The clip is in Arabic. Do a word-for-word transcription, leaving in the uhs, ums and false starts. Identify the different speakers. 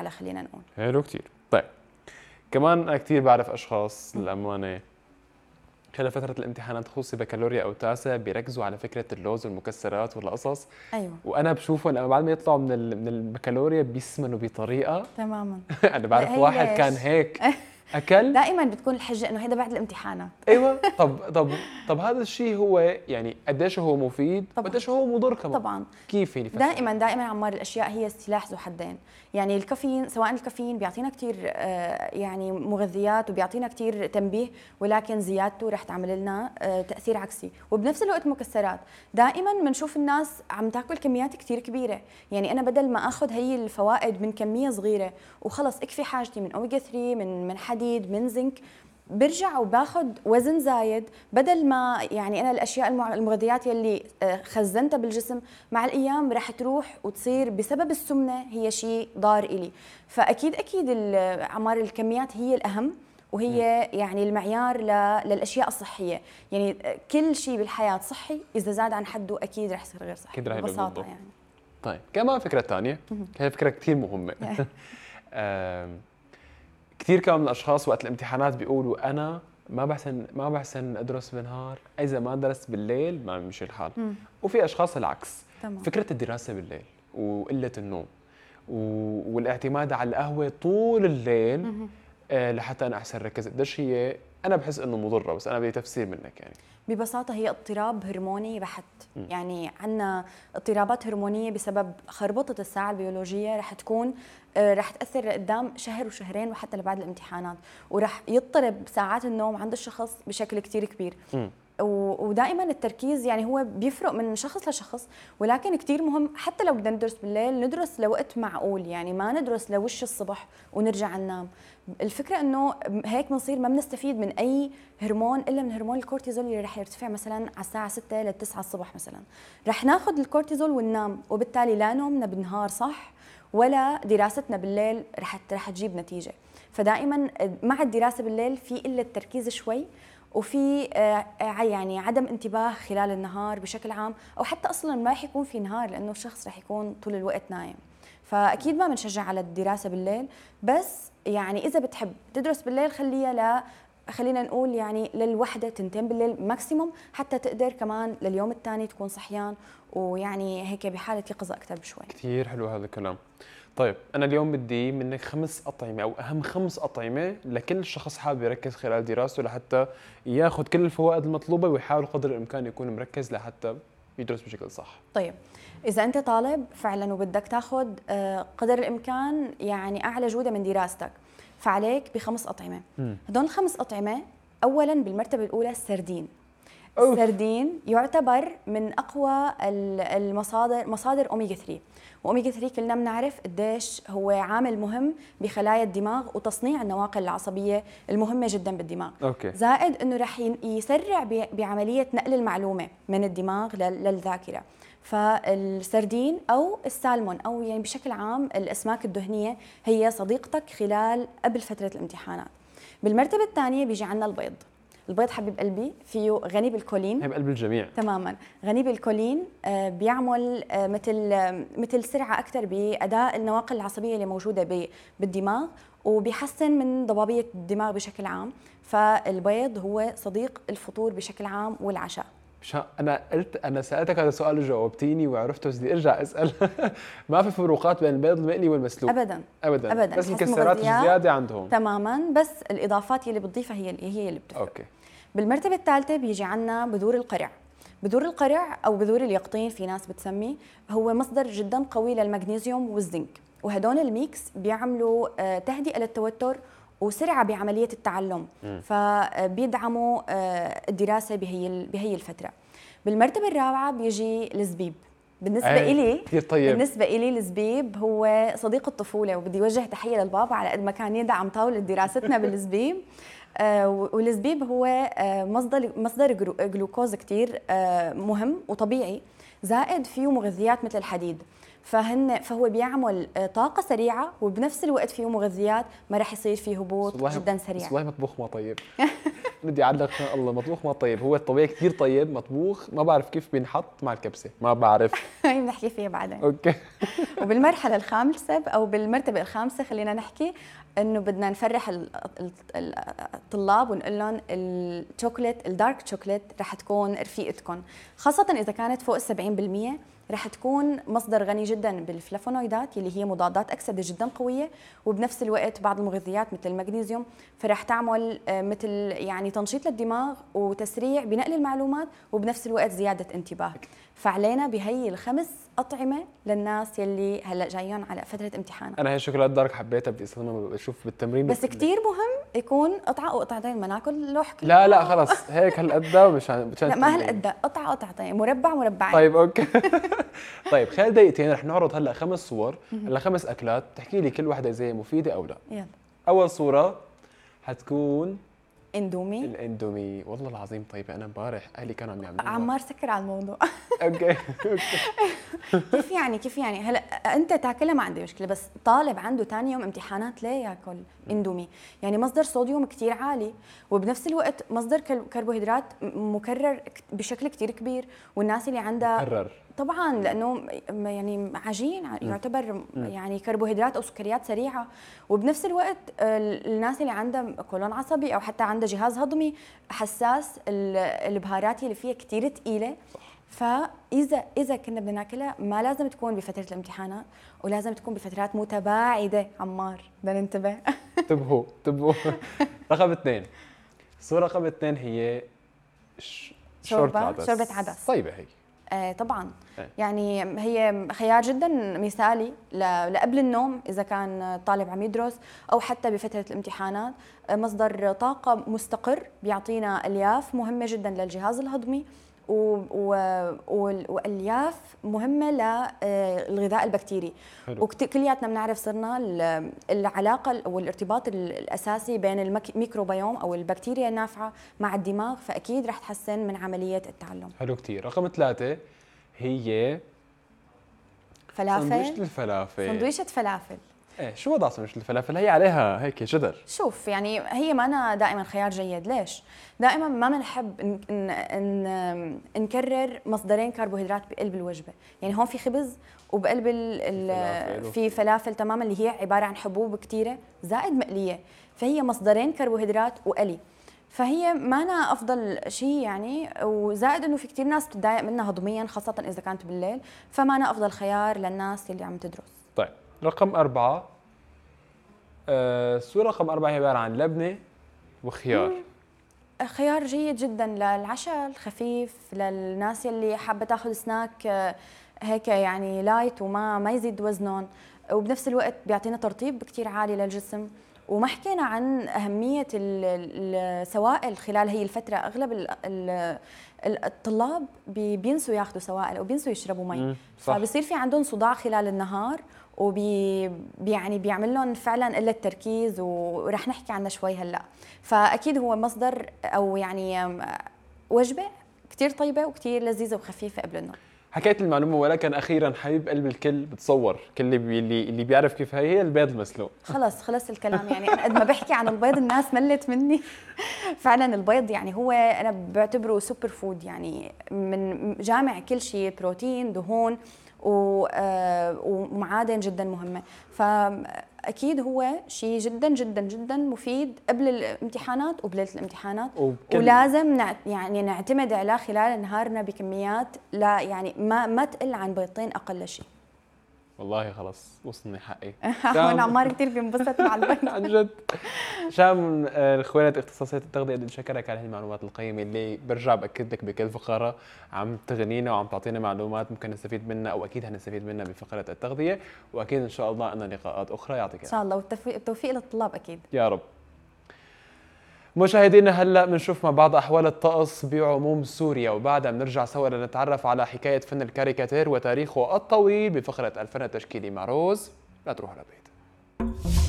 Speaker 1: خلينا نقول.
Speaker 2: حلو كتير. طيب كمان أنا كتير بعرف أشخاص للأمانة خلال فترة الامتحانات خصوصي بكالوريا أو تاسع بيركزوا على فكرة اللوز والمكسرات والقصص.
Speaker 1: أيوة.
Speaker 2: وأنا بشوفهم لما بعد ما يطلعوا من من البكالوريا بيسمنوا بطريقة.
Speaker 1: تماما.
Speaker 2: أنا بعرف واحد
Speaker 1: ليش؟
Speaker 2: كان هيك أكل
Speaker 1: دائما بتكون الحجة إنه هذا بعد الامتحانات.
Speaker 2: أيوة. طب طب طب هذا الشيء هو يعني قديش هو مفيد وقديش هو مضر كمان.
Speaker 1: طبعا.
Speaker 2: كيف يعني
Speaker 1: دائما دائما عمار الأشياء هي سلاح ذو حدين. يعني الكافيين، سواء الكافيين بيعطينا كتير يعني مغذيات وبيعطينا كتير تنبيه، ولكن زيادته رح تعمل لنا تأثير عكسي. وبنفس الوقت مكسرات دائما بنشوف الناس عم تاكل كميات كتير كبيرة. يعني أنا بدل ما أخذ هي الفوائد من كمية صغيرة وخلص اكفي حاجتي من أوميجا ثلاثة، من من حديد، من زنك، برجع وباخذ وزن زايد. بدل ما يعني انا الاشياء المغذيات يلي خزنتها بالجسم مع الايام رح تروح وتصير بسبب السمنه هي شيء ضار إلي. فاكيد اكيد عمار الكميات هي الاهم، وهي يعني المعيار للاشياء الصحيه. يعني كل شيء بالحياه صحي، اذا زاد عن حده اكيد رح يصير غير صحي ببساطه يعني.
Speaker 2: طيب كمان فكره ثانيه، هي فكره كثير مهمه. كثير كمان من الاشخاص وقت الامتحانات بيقولوا انا ما بحسن ما بحسن ادرس بالنهار، اذا ما درست بالليل ما بيمشي الحال. مم. وفي اشخاص العكس. تمام. فكره الدراسه بالليل وقله النوم والاعتماد على القهوه طول الليل آه لحتى انا احسن ركز، قديش هي انا بحس انه مضره، بس انا بدي تفسير منك. يعني
Speaker 1: ببساطه هي اضطراب هرموني بحت. م. يعني عندنا اضطرابات هرمونيه بسبب خربطه الساعه البيولوجيه رح تكون رح تاثر لقدام شهر وشهرين وحتى لبعد الامتحانات، ورح يضطرب ساعات النوم عند الشخص بشكل كتير كبير. م. ودائما التركيز يعني هو بيفرق من شخص لشخص، ولكن كتير مهم حتى لو بدنا ندرس بالليل ندرس لوقت معقول. يعني ما ندرس لوش الصبح ونرجع ننام. الفكره انه هيك بنصير ما بنستفيد من اي هرمون الا من هرمون الكورتيزول اللي رح يرتفع مثلا على الساعه ستة للتسعة الصبح مثلا. رح ناخذ الكورتيزول وننام، وبالتالي لا نومنا بالنهار صح ولا دراستنا بالليل رح رح تجيب نتيجه. فدائما مع الدراسه بالليل في قله تركيز شوي، وفي يعني عدم انتباه خلال النهار بشكل عام، او حتى اصلا ما رح يكون في نهار لانه الشخص رح يكون طول الوقت نايم. فاكيد ما بنشجع على الدراسه بالليل، بس يعني اذا بتحب تدرس بالليل خليها لا خلينا نقول يعني للوحده تنتين بالليل ماكسيموم، حتى تقدر كمان لليوم الثاني تكون صحيان ويعني هيك بحاله يقظه اكثر بشوي.
Speaker 2: كثير حلو هذا الكلام. طيب أنا اليوم بدي منك خمس أطعمة أو أهم خمس أطعمة لكل شخص حابب يركز خلال دراسته لحتى ياخذ كل الفوائد المطلوبة ويحاول قدر الإمكان يكون مركز لحتى يدرس بشكل صح.
Speaker 1: طيب إذا أنت طالب فعلا وبدك تاخذ قدر الإمكان يعني أعلى جودة من دراستك، فعليك بخمس أطعمة. هدول الخمس أطعمة أولا بالمرتبة الأولى السردين. أوف. السردين يعتبر من أقوى المصادر مصادر أوميجا ثلاثة، وأوميجا ثلاثة كلنا بنعرف قديش هو عامل مهم بخلايا الدماغ وتصنيع النواقل العصبية المهمة جدا بالدماغ.
Speaker 2: أوكي.
Speaker 1: زائد أنه رح يسرع بعملية نقل المعلومة من الدماغ للذاكرة. فالسردين أو السالمون أو يعني بشكل عام الأسماك الدهنية هي صديقتك خلال قبل فترة الامتحانات. بالمرتبة الثانية بيجي عنا البيض. البيض حبيب قلبي فيه غني بالكولين.
Speaker 2: حبيب قلب الجميع.
Speaker 1: تماما غني بالكولين، بيعمل مثل مثل سرعه اكثر باداء النواقل العصبيه اللي موجوده بالدماغ، وبيحسن من ضبابيه الدماغ بشكل عام. فالبيض هو صديق الفطور بشكل عام والعشاء.
Speaker 2: مشان انا قلت انا سالتك هذا السؤال وجاوبتيني وعرفته، بس بدي ارجع اسال. ما في فروقات بين البيض المقلي والمسلوق؟
Speaker 1: ابدا
Speaker 2: ابدا,
Speaker 1: أبداً.
Speaker 2: بس المكسرات الزياده عندهم.
Speaker 1: تماما، بس الاضافات اللي بتضيفها هي هي اللي بتفرق.
Speaker 2: اوكي.
Speaker 1: بالمرتبه الثالثه بيجي عنا بذور القرع. بذور القرع او بذور اليقطين في ناس بتسميه، هو مصدر جدا قوي للمغنيسيوم والزنك، وهدول الميكس بيعملوا تهدئه للتوتر وسرعه بعمليه التعلم. م. فبيدعموا الدراسه بهي بهي الفتره. بالمرتبه الرابعه بيجي الزبيب. بالنسبه إلي
Speaker 2: كثير طيب.
Speaker 1: بالنسبه إلي الزبيب هو صديق الطفوله، وبدي اوجه تحيه للبابا على قد ما كان يدعم طاوله دراستنا بالزبيب. آه والزبيب هو آه مصدر مصدر جلوكوز كثير آه مهم وطبيعي، زائد فيه مغذيات مثل الحديد. فهن فهو بيعمل طاقه سريعه وبنفس الوقت فيه مغذيات، ما راح يصير فيه هبوط جدا سريع.
Speaker 2: والله مطبوخ ما طيب. بدي اعلق الله مطبوخ ما طيب، هو الطبيعي كثير طيب، مطبوخ ما بعرف كيف بينحط مع الكبسه، ما بعرف.
Speaker 1: هي بنحكي فيها بعدين.
Speaker 2: اوكي.
Speaker 1: وبالمرحله الخامسه او بالمرتبه الخامسه خلينا نحكي انه بدنا نفرح الطلاب ونقول لهم الشوكليت الدارك شوكليت رح تكون رفيقتكم، خاصه اذا كانت فوق ال سبعين بالمئة رح تكون مصدر غني جدا بالفلافونويدات اللي هي مضادات اكسده جدا قويه، وبنفس الوقت بعض المغذيات مثل المغنيسيوم، فرح تعمل مثل يعني تنشيط للدماغ وتسريع بنقل المعلومات وبنفس الوقت زياده انتباه. فعلينا بهي الخمس اطعمه للناس يلي هلا جايين على فتره امتحانات.
Speaker 2: انا هي الشوكولاته دارك حبيتها، بدي استخدمها بشوف بالتمرين،
Speaker 1: بس كثير مهم يكون قطعه او قطعتين، ما ناكل لوح كله.
Speaker 2: لا لا خلص هيك هالقد مشان
Speaker 1: لا ما هالقد، قطعه قطعتين، مربع مربعين.
Speaker 2: طيب اوكي. طيب خلال دقيقتين رح نعرض هلا خمس صور لخمس اكلات، تحكي لي كل وحده اذا هي مفيده او لا.
Speaker 1: يلا.
Speaker 2: اول صوره حتكون
Speaker 1: اندومي.
Speaker 2: الاندومي، والله العظيم طيبه، انا امبارح اهلي كانوا عم يعملوا.
Speaker 1: عمار سكر على الموضوع.
Speaker 2: اوكي اوكي.
Speaker 1: كيف يعني كيف يعني هلا انت تاكلها ما عندي مشكله، بس طالب عنده ثاني يوم امتحانات ليه ياكل اندومي؟ يعني مصدر صوديوم كثير عالي وبنفس الوقت مصدر كربوهيدرات مكرر بشكل كثير كبير، والناس اللي عندها
Speaker 2: مكرر
Speaker 1: طبعا لانه يعني عجين يعتبر يعني كربوهيدرات او سكريات سريعه، وبنفس الوقت الناس اللي عندها قولون عصبي او حتى عندها جهاز هضمي حساس البهارات اللي فيها كثير ثقيله. فاذا اذا كنا بدنا ناكلها ما لازم تكون بفتره الامتحانات ولازم تكون بفترات متباعده. عمار بدنا ننتبه.
Speaker 2: انتبهوا انتبهوا. رقم اثنين، الصوره رقم اثنين هي شوربه عدس.
Speaker 1: شوربه عدس
Speaker 2: طيبه هي.
Speaker 1: آه طبعا
Speaker 2: ايه.
Speaker 1: يعني هي خيار جدا مثالي لقبل النوم اذا كان طالب عم يدرس او حتى بفتره الامتحانات، مصدر طاقه مستقر بيعطينا الياف مهمه جدا للجهاز الهضمي، والالياف مهمه للغذاء البكتيري. وكلياتنا بنعرف صرنا العلاقه والارتباط الاساسي بين الميكروبيوم او البكتيريا النافعه مع الدماغ، فاكيد رح تحسن من عمليه التعلم.
Speaker 2: حلو كثير. رقم ثلاثة هي
Speaker 1: فلافل.
Speaker 2: سندويشة الفلافل.
Speaker 1: سندويشة فلافل.
Speaker 2: ايه شو وضع سندويشة الفلافل؟ هي عليها هيك جدر.
Speaker 1: شوف يعني هي ما أنا دائما خيار جيد، ليش؟ دائما ما بنحب ن... ن... ن... نكرر مصدرين كربوهيدرات بقلب الوجبة، يعني هون في خبز وبقلب ال... ال... في فلافل تماما اللي هي عبارة عن حبوب كثيرة زائد مقلية، فهي مصدرين كربوهيدرات وقلي، فهي ما أنا أفضل شيء يعني، وزائد إنه في كثير ناس بتضايق منها هضميا خاصة إذا كانت بالليل، فما أنا أفضل خيار للناس اللي عم تدرس.
Speaker 2: طيب رقم أربعة، الصورة آه رقم أربعة هي عبارة عن لبنة وخيار.
Speaker 1: خيار جيد جدا للعشاء الخفيف، للناس اللي حابة تاخذ سناك آه هيك يعني لايت وما ما يزيد وزنهم، وبنفس الوقت بيعطينا ترطيب كثير عالي للجسم. وما حكينا عن أهمية السوائل خلال هي الفترة، أغلب الطلاب بينسوا ياخذوا سوائل أو بينسوا يشربوا مي، فبصير في عندهم صداع خلال النهار وبي يعني بيعمل لهم فعلا قلة تركيز، ورح نحكي عنها شوي هلا. فأكيد هو مصدر أو يعني وجبة كثير طيبة وكثير لذيذة وخفيفة قبل النوم.
Speaker 2: حكيت المعلومه، ولكن اخيرا حبيب قلب الكل بتصور كل اللي اللي بيعرف كيف هي هي البيض المسلوق.
Speaker 1: خلص خلص الكلام، يعني انا قد ما بحكي عن البيض الناس ملت مني. فعلا البيض يعني هو انا بعتبره سوبر فود، يعني من جامع كل شيء، بروتين دهون ومعادن جدا مهمه، فاكيد هو شيء جدا جدا جدا مفيد قبل الامتحانات وبليله الامتحانات، ولازم نعت يعني نعتمد عليه خلال نهارنا بكميات لا يعني ما ما تقل عن بيضتين اقل شيء.
Speaker 2: والله خلص وصلني حقي.
Speaker 1: وانا عمار كثير بينبسط مع البيض.
Speaker 2: عن جد. شام اخوانات اختصاصيات التغذيه، بدي اشكرك على هذه المعلومات القيمه اللي برجع باكد لك بكل فقره عم تغنينا وعم تعطينا معلومات ممكن نستفيد منها، او اكيد هنستفيد منها بفقره التغذيه، واكيد ان شاء الله لنا لقاءات اخرى. يعطيك
Speaker 1: ان شاء الله، والتوفيق للطلاب اكيد
Speaker 2: يا رب. مشاهدينا هلا بنشوف مع بعض احوال الطقس بعموم سوريا، وبعدها بنرجع سوا لنتعرف على حكايه فن الكاريكاتير وتاريخه الطويل بفقره الفن التشكيلي مع روز. لا تروحوا لبعيد.